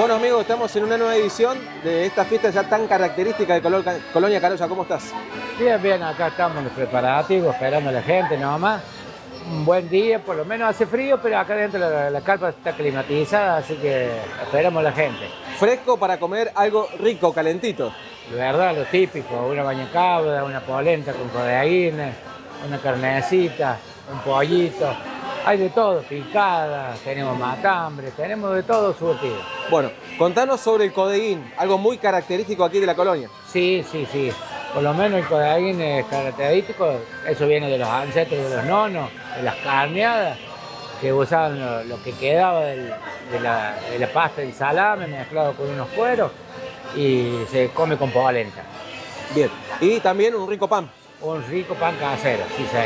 Bueno amigos, estamos en una nueva edición de esta fiesta ya tan característica de Colonia Carolla. ¿Cómo estás? Bien, bien, acá estamos en los preparativos, esperando a la gente nomás. Un buen día, por lo menos hace frío, pero acá dentro la carpa está climatizada, así que esperamos a la gente. Fresco para comer algo rico, calentito. De verdad, lo típico, una bañacabra, una polenta con codeguina, una carnecita, un pollito. Hay de todo, picadas, tenemos matambre, tenemos de todo surtido. Bueno, contanos sobre el codeguín, algo muy característico aquí de la Colonia. Sí, sí, sí. Por lo menos el codeguín es característico, eso viene de los ancestros de los nonos, de las carneadas, que usaban lo que quedaba de la pasta del salame mezclado con unos cueros y se come con polenta. Bien, y también un rico pan. Un rico pan casero, sí, señor.